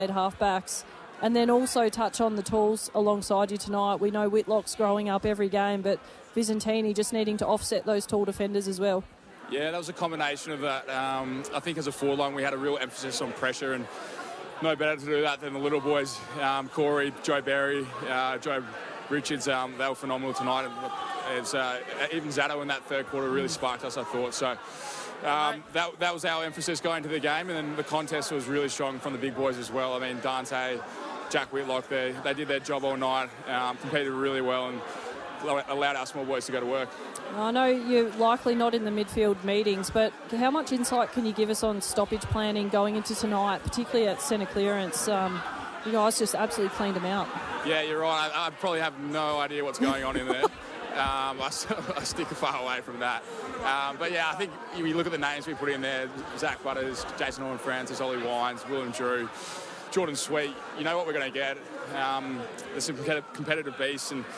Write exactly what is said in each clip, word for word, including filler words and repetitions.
halfbacks. And then also touch on the tools alongside you tonight. We know Whitlock's growing up every game, but Visentini just needing to offset those tall defenders as well. Yeah, that was a combination of that. Um, I think as a forward line, we had a real emphasis on pressure, and no better to do that than the little boys, um, Corey, Joe Berry, uh, Joe Richards. Um, they were phenomenal tonight. It's, uh, even Zato in that third quarter really sparked us, I thought. So um, that, that was our emphasis going to the game, and then the contest was really strong from the big boys as well. I mean, Dante, Jack Whitlock, they, they did their job all night, um, competed really well, and allowed our small boys to go to work. I know you're likely not in the midfield meetings, but how much insight can you give us on stoppage planning going into tonight, particularly at centre clearance? Um, you guys just absolutely cleaned them out. Yeah, you're right. I, I probably have no idea what's going on in there. Um, I, I stick far away from that. Um, but, yeah, I think you look at the names we put in there, Zach Butters, Jason Horne-Francis, Ollie Wines, Willem Drew, Jordan Sweet, you know what we're going to get. Um, there's some competitive beasts, and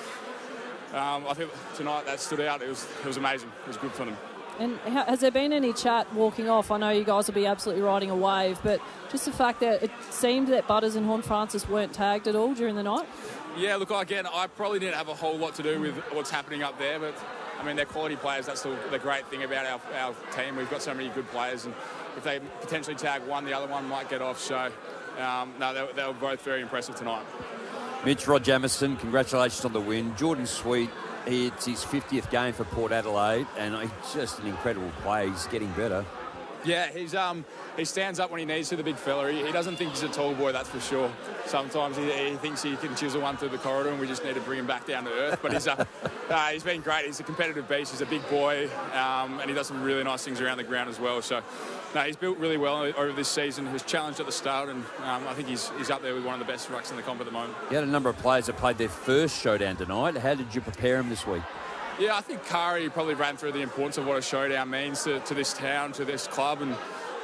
um, I think tonight that stood out. It was it was amazing. It was good for them. And how, has there been any chat walking off? I know you guys will be absolutely riding a wave, but just the fact that it seemed that Butters and Horne-Francis weren't tagged at all during the night? Yeah, look, again, I probably didn't have a whole lot to do with what's happening up there, but, I mean, they're quality players. That's the, the great thing about our, our team. We've got so many good players, and if they potentially tag one, the other one might get off. So, um, no, they, they were both very impressive tonight. Mitch, Rod Jamieson, congratulations on the win. Jordan Sweet, it's his fiftieth game for Port Adelaide, and he's just an incredible player. He's getting better. Yeah, he's um he stands up when he needs to, the big fella. He, he doesn't think he's a tall boy, that's for sure. Sometimes he, he thinks he can chisel one through the corridor, and we just need to bring him back down to earth. But he's uh, uh, he's been great. He's a competitive beast. He's a big boy, um, and he does some really nice things around the ground as well. So, no, he's built really well over this season. He was challenged at the start, and um, I think he's he's up there with one of the best rucks in the comp at the moment. You had a number of players that played their first showdown tonight. How did you prepare them this week? Yeah, I think Kari probably ran through the importance of what a showdown means to, to this town, to this club, and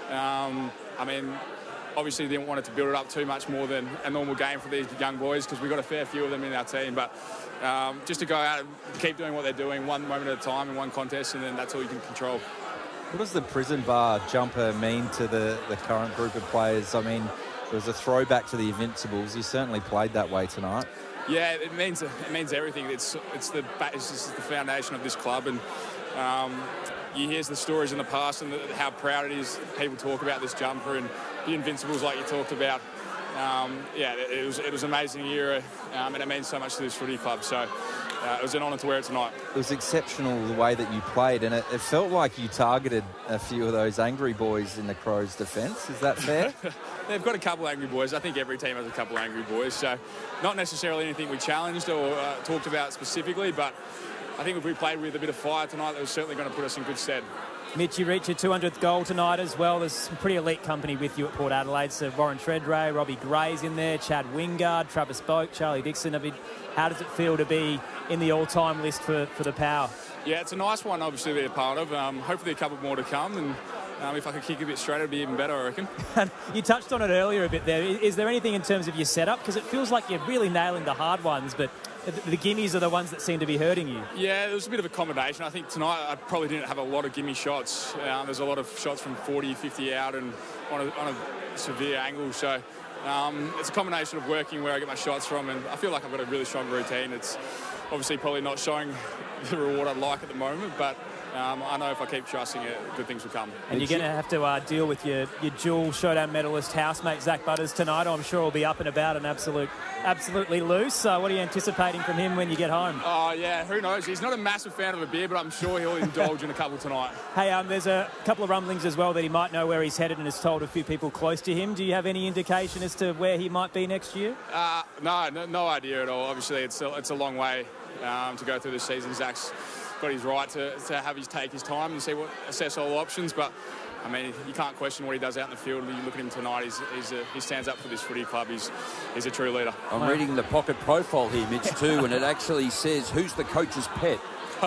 um, I mean, obviously didn't want it to build it up too much more than a normal game for these young boys, because we've got a fair few of them in our team, but um, just to go out and keep doing what they're doing one moment at a time in one contest, and then that's all you can control. What does the prison bar jumper mean to the, the current group of players? I mean, it was a throwback to the Invincibles. You certainly played that way tonight. Yeah, it means it means everything. It's it's the it's just the foundation of this club, and um, you hear the stories in the past and the, how proud it is. People talk about this jumper and the Invincibles, like you talked about. Um, yeah, it, it was it was an amazing era, um, and it means so much to this footy club. So uh, it was an honour to wear it tonight. It was exceptional the way that you played, and it, it felt like you targeted a few of those angry boys in the Crows' defence. Is that fair? They've got a couple of angry boys. I think every team has a couple of angry boys. So not necessarily anything we challenged or uh, talked about specifically, but I think if we played with a bit of fire tonight, that was certainly going to put us in good stead. Mitch, you reach your two hundredth goal tonight as well. There's some pretty elite company with you at Port Adelaide. So Warren Treadray, Robbie Gray's in there, Chad Wingard, Travis Boak, Charlie Dixon. I mean, how does it feel to be in the all-time list for, for the Power? Yeah, it's a nice one, obviously, to be a part of. Um, hopefully a couple more to come, and um, if I could kick a bit straighter, it'd be even better, I reckon. You touched on it earlier a bit there. Is there anything in terms of your setup? Because it feels like you're really nailing the hard ones, but the, the gimmies are the ones that seem to be hurting you. Yeah, there was a bit of a combination. I think tonight I probably didn't have a lot of gimme shots. Um, there's a lot of shots from forty, fifty out and on a, on a severe angle. So um, it's a combination of working where I get my shots from, and I feel like I've got a really strong routine. It's obviously probably not showing the reward I'd like at the moment, but Um, I know if I keep trusting it, good things will come. And you're going to have to uh, deal with your, your dual showdown medalist housemate Zach Butters tonight. I'm sure he'll be up and about and absolute, absolutely loose. Uh, what are you anticipating from him when you get home? Oh, yeah, who knows? He's not a massive fan of a beer, but I'm sure he'll indulge in a couple tonight. Hey, um, there's a couple of rumblings as well that he might know where he's headed and has told a few people close to him. Do you have any indication as to where he might be next year? Uh, no, no, no idea at all. Obviously, it's a, it's a long way um, to go through this season. Zach's got his right to, to have his take his time and see what assess all options, but I mean, you can't question what he does out in the field. You look at him tonight, he's, he's a, he stands up for this footy club. He's, he's a true leader. I'm reading the pocket profile here, Mitch, too, and it actually says, who's the coach's pet?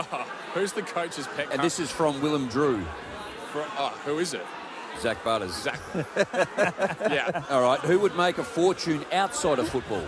Who's the coach's pet? And this is from Willem Drew. For, oh, who is it? Zach Butters. Zach. Yeah. All right, who would make a fortune outside of football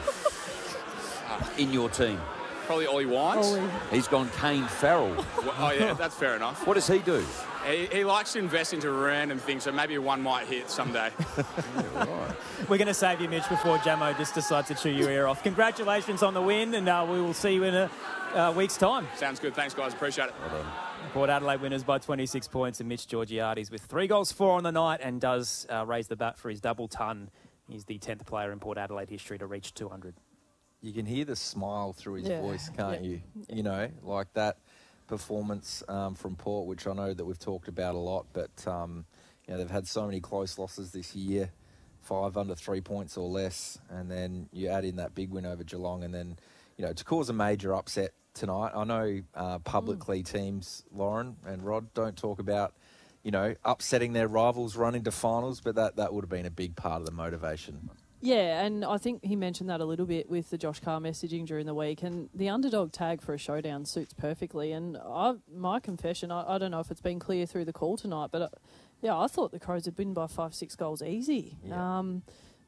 in your team? Probably Ollie Wines. Ollie. He's gone Kane Farrell. Well, oh, yeah, that's fair enough. What does he do? He, he likes to invest into random things, so maybe one might hit someday. Yeah, right. We're going to save you, Mitch, before Jamo just decides to chew your ear off. Congratulations on the win, and uh, we will see you in a uh, week's time. Sounds good. Thanks, guys. Appreciate it. Well done. Port Adelaide winners by twenty-six points, and Mitch Georgiades with three goals, four on the night, and does uh, raise the bat for his double ton. He's the tenth player in Port Adelaide history to reach two hundred. You can hear the smile through his Yeah. voice, can't Yeah. you? You know, like that performance um, from Port, which I know that we've talked about a lot, but um, you know, they've had so many close losses this year, five under three points or less, and then you add in that big win over Geelong, and then, you know, to cause a major upset tonight. I know uh, publicly Mm. teams, Lauren and Rod, don't talk about, you know, upsetting their rivals, running to finals, but that, that would have been a big part of the motivation. Yeah, and I think he mentioned that a little bit with the Josh Carr messaging during the week, and the underdog tag for a showdown suits perfectly. And I, my confession, I, I don't know if it's been clear through the call tonight, but uh, yeah, I thought the Crows had been by five, six goals easy. Yeah. Um,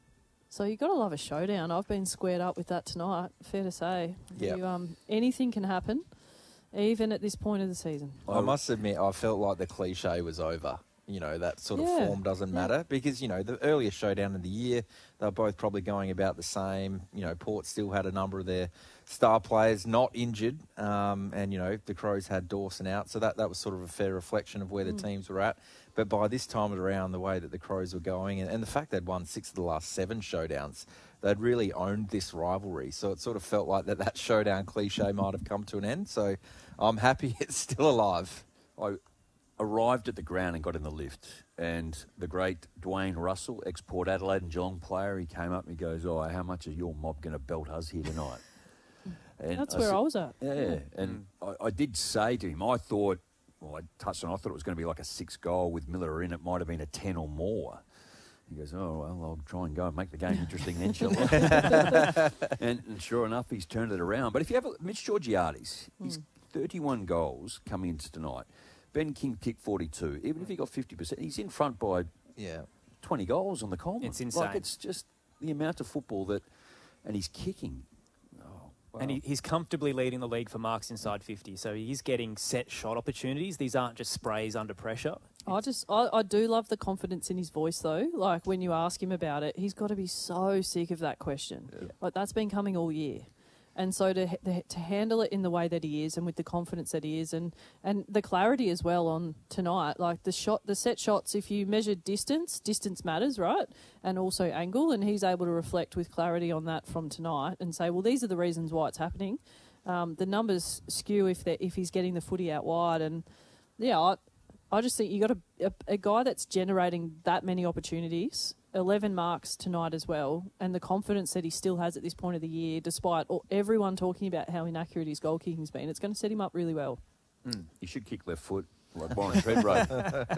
so you've got to love a showdown. I've been squared up with that tonight, fair to say. Yeah. You, um, anything can happen, even at this point of the season. I must admit, I felt like the cliche was over. You know, that sort of Yeah, form doesn't yeah. matter because, you know, the earlier showdown of the year, they were both probably going about the same. You know, Port still had a number of their star players not injured. Um, and, you know, the Crows had Dawson out. So that, that was sort of a fair reflection of where the Mm. teams were at. But by this time around, the way that the Crows were going and, and the fact they'd won six of the last seven showdowns, they'd really owned this rivalry. So it sort of felt like that, that showdown cliche might have come to an end. So I'm happy it's still alive. I arrived at the ground and got in the lift, and the great Dwayne Russell, ex-Port Adelaide and Geelong player, he came up and he goes, "Oh, how much are your mob going to belt us here tonight?" And That's where said- I was at. Yeah, and I, I did say to him, I thought, well, I touched on, I thought it was going to be like a six goal with Miller in. It might have been a ten or more. He goes, "Oh, well, I'll try and go and make the game interesting then, shall I?" and, and sure enough, he's turned it around. But if you have a, Mitch Georgiades, he's thirty-one goals coming into tonight. Ben King kicked forty-two. Even if he got fifty percent, he's in front by Yeah. twenty goals on the Coleman. It's insane. Like, it's just the amount of football that... And he's kicking. Oh, wow. And he, he's comfortably leading the league for marks inside fifty, so he's getting set shot opportunities. These aren't just sprays under pressure. I just, I, I do love the confidence in his voice, though. Like, when you ask him about it, he's got to be so sick of that question. Yeah. Like, that's been coming all year. And so to to to handle it in the way that he is and with the confidence that he is and, and the clarity as well on tonight, like the shot, the set shots, if you measure distance, distance matters, right? And also angle, and he's able to reflect with clarity on that from tonight and say, well, these are the reasons why it's happening. Um, the numbers skew if if he's getting the footy out wide. And, yeah, I, I just think you got a, a, a guy that's generating that many opportunities, eleven marks tonight as well, and the confidence that he still has at this point of the year, despite all, everyone talking about how inaccurate his goal kicking's been. It's going to set him up really well. Mm. He should kick left foot like Warren Treadray. You know,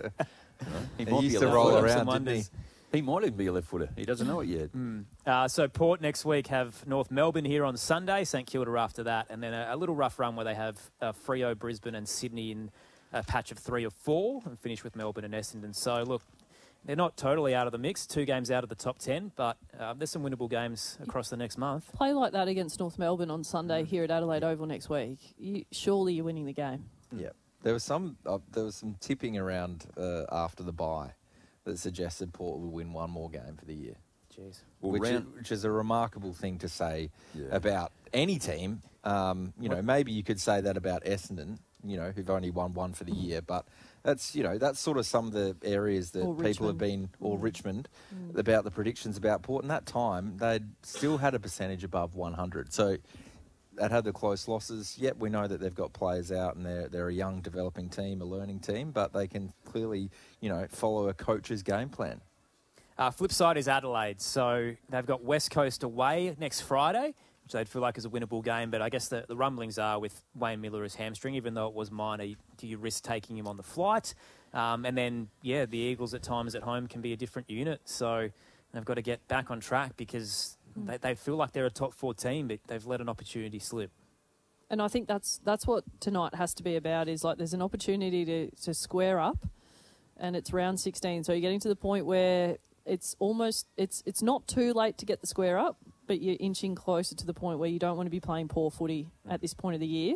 he He might used be a to left roll footer. around, Some didn't he? wonders. He might even be a left footer. He doesn't know it yet. Mm. Uh, so Port next week have North Melbourne here on Sunday, St Kilda after that, and then a, a little rough run where they have uh, Freo, Brisbane and Sydney in a patch of three or four and finish with Melbourne and Essendon. So, look, they're not totally out of the mix, two games out of the top ten, but uh, there's some winnable games across the next month. Play like that against North Melbourne on Sunday here at Adelaide Oval next week. You, surely you're winning the game. Yeah, there was some uh, there was some tipping around uh, after the bye that suggested Port would win one more game for the year, Jeez. Well, which, is, round- which is a remarkable thing to say Yeah. about any team. Um, you know, What- maybe you could say that about Essendon, you know, who've only won one for the year, but that's, you know, that's sort of some of the areas that Or people have Richmond. been, or Mm. Richmond, Mm. about the predictions about Port. And that time, they'd still had a percentage above one hundred. So that had the close losses. Yep, we know that they've got players out and they're, they're a young developing team, a learning team, but they can clearly, you know, follow a coach's game plan. Uh, flip side is Adelaide. So they've got West Coast away next Friday, which they'd feel like is a winnable game. But I guess the, the rumblings are with Wayne Miller as hamstring, even though it was minor, do you risk taking him on the flight? Um, and then, yeah, the Eagles at times at home can be a different unit. So they've got to get back on track because Mm. they, they feel like they're a top four team, but they've let an opportunity slip. And I think that's that's what tonight has to be about, is like there's an opportunity to, to square up, and it's round sixteen. So you're getting to the point where it's almost, it's it's not too late to get the square up, but you're inching closer to the point where you don't want to be playing poor footy at this point of the year.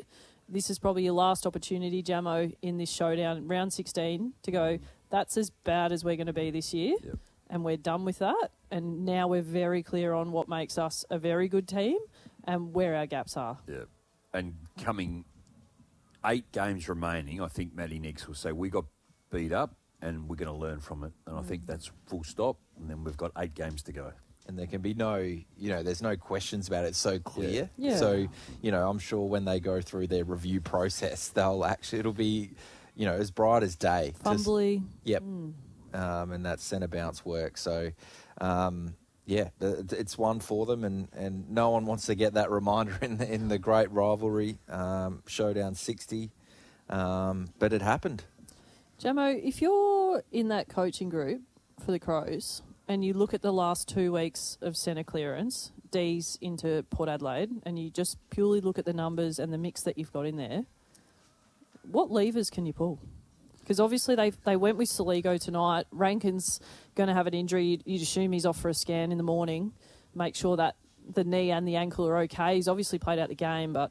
this is probably your last opportunity, Jamo, in this showdown, round sixteen, to go, that's as bad as we're going to be this year, Yep. and we're done with that. And now we're very clear on what makes us a very good team and where our gaps are. Yeah. And coming eight games remaining, I think Matty Nix will say, we got beat up and we're going to learn from it. And I think that's full stop. And then we've got eight games to go. And there can be no, you know, there's no questions about it. It's so clear. Yeah. Yeah. So, you know, I'm sure when they go through their review process, they'll actually, it'll be, you know, as bright as day. Just- Fumbly. Yep. Mm. Um, and that centre bounce work. So, um, yeah, the, it's one for them, and, and no one wants to get that reminder in the, in the great rivalry, um, Showdown sixty. Um, but it happened. Jamo, if you're in that coaching group for the Crows and you look at the last two weeks of centre clearance, D's into Port Adelaide, and you just purely look at the numbers and the mix that you've got in there, what levers can you pull? Because obviously they they went with Soligo tonight. Rankin's going to have an injury. You'd, you'd assume he's off for a scan in the morning. Make sure that the knee and the ankle are okay. He's obviously played out the game, but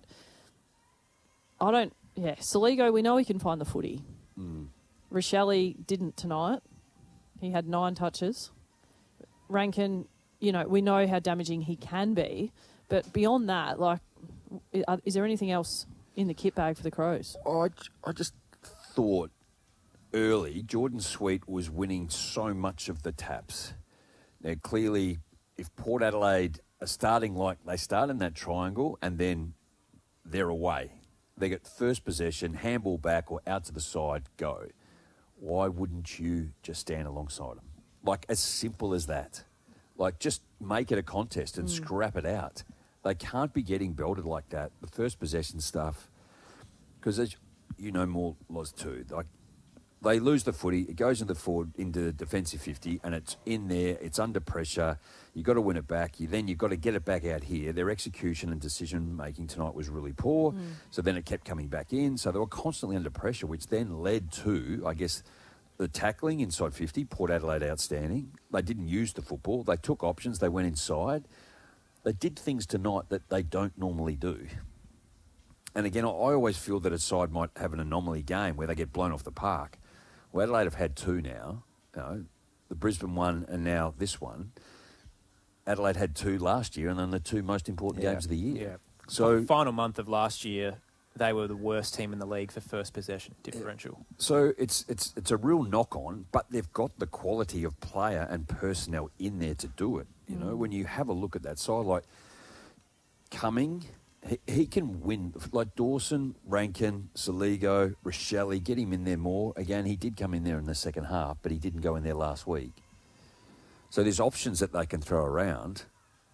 I don't... Yeah, Soligo, we know he can find the footy. Mm. Rochelle didn't tonight. He had nine touches. Rankin, you know, we know how damaging he can be. But beyond that, like, is there anything else in the kit bag for the Crows? I, I just thought early Jordan Sweet was winning so much of the taps. Now, clearly, if Port Adelaide are starting like they start in that triangle and then they're away, they get first possession, handball back or out to the side, go. Why wouldn't you just stand alongside them? Like, as simple as that. Like, just make it a contest and mm. scrap it out. They can't be getting belted like that. The first possession stuff, because as you know more, Loz too, like, they lose the footy, it goes into the forward, into the defensive fifty, and it's in there, it's under pressure. You've got to win it back. You then you've got to get it back out here. Their execution and decision-making tonight was really poor, mm. so then it kept coming back in. So they were constantly under pressure, which then led to, I guess, the tackling inside fifty. Port Adelaide outstanding. They didn't use the football. They took options. They went inside. They did things tonight that they don't normally do. And again, I always feel that a side might have an anomaly game where they get blown off the park. Well, Adelaide have had two now, you know, the Brisbane one and now this one. Adelaide had two last year and then the two most important yeah. games of the year. Yeah. So final month of last year, they were the worst team in the league for first possession differential. Yeah. So it's it's it's a real knock on, but they've got the quality of player and personnel in there to do it. You mm. know, when you have a look at that side, like Cumming, He, he can win, like Dawson, Rankin, Soligo, Rochelle, get him in there more. Again, he did come in there in the second half, but he didn't go in there last week. So there's options that they can throw around,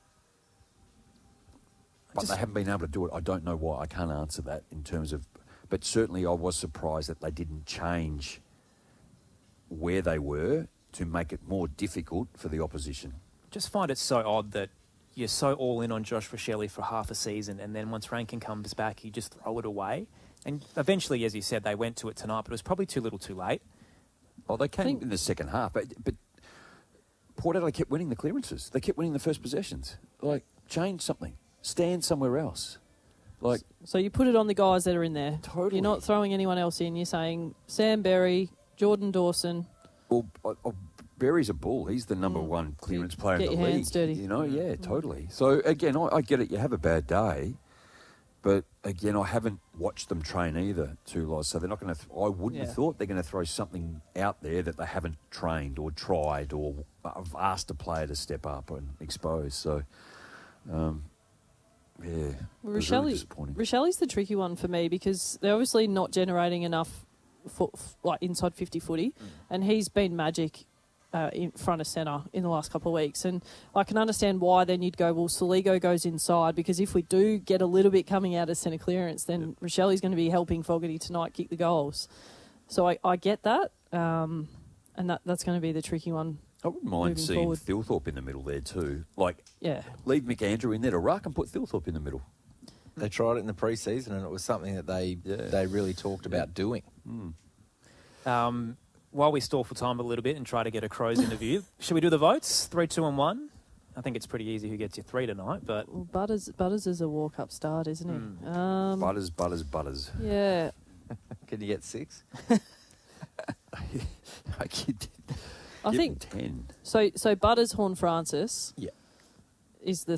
but Just, they haven't been able to do it. I don't know why. I can't answer that in terms of... But certainly I was surprised that they didn't change where they were to make it more difficult for the opposition. Just find it so odd that you're so all in on Josh Rochelle for half a season, and then once Rankin comes back, you just throw it away. And eventually, as you said, they went to it tonight, but it was probably too little too late. Well, they came in the second half, but, but Port Adelaide kept winning the clearances. They kept winning the first possessions. Like, change something. Stand somewhere else. Like, so you put it on the guys that are in there. Totally. You're not throwing anyone else in. You're saying Sam Berry, Jordan Dawson. Well, I, I, Berry's a bull. He's the number mm. one clearance player Get in the your league. hands dirty. You know, yeah, mm. totally. So, again, I, I get it. You have a bad day. But, again, I haven't watched them train either, too, Loz. So they're not going to... Th- I wouldn't yeah. have thought they're going to throw something out there that they haven't trained or tried or have asked a player to step up and expose. So, um, yeah, well, Rochelle, really disappointing. Rochelle's the tricky one for me because they're obviously not generating enough for, like inside fifty footy, mm. and he's been magic uh, in front of centre in the last couple of weeks. And I can understand why then you'd go, well, Soligo goes inside because if we do get a little bit coming out of centre clearance, then yep. Rochelle's going to be helping Fogarty tonight kick the goals. So I, I get that, um, and that that's going to be the tricky one. I wouldn't mind seeing forward. Thilthorpe in the middle there too. Like, yeah. leave McAndrew in there to ruck and put Thilthorpe in the middle. They tried it in the pre-season and it was something that they yeah. they really talked about doing. Mm. Um, while we stall for time a little bit and try to get a Crows interview, should we do the votes? Three, two and one. I think it's pretty easy who gets you three tonight, but Well, Butters Butters is a walk-up start, isn't he? Mm. Um, Butters, butters, butters. yeah. Can you get six? I kid- I give think him ten. so. So Butters, Horn Francis, Yeah. is the